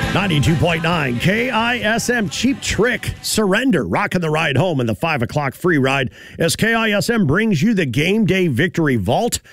92.9 KISM Cheap Trick Surrender, rocking the ride home in the 5 o'clock free ride as KISM brings you the Game Day Victory Vault.